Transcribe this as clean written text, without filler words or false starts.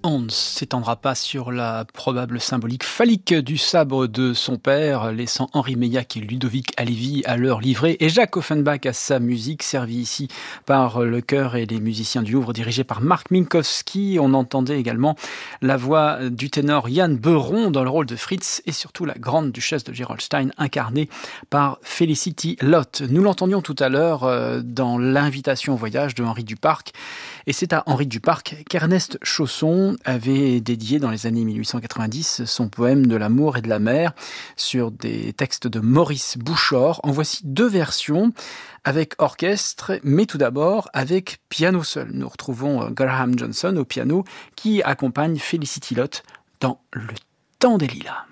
On ne s'étendra pas sur la probable symbolique phallique du sabre de son père, laissant Henri Meillac et Ludovic Halévy à leur livret et Jacques Offenbach à sa musique, servie ici par le chœur et les musiciens du Louvre, dirigés par Marc Minkowski. On entendait également la voix du ténor Yann Beuron dans le rôle de Fritz et surtout la grande duchesse de Gerolstein, incarnée par Felicity Lott. Nous l'entendions tout à l'heure dans l'invitation au voyage de Henri Duparc. Et c'est à Henri Duparc qu'Ernest Chausson avait dédié dans les années 1890 son poème de l'amour et de la mer sur des textes de Maurice Bouchard. En voici deux versions avec orchestre, mais tout d'abord avec piano seul. Nous retrouvons Graham Johnson au piano qui accompagne Felicity Lott dans Le Temps des Lilas.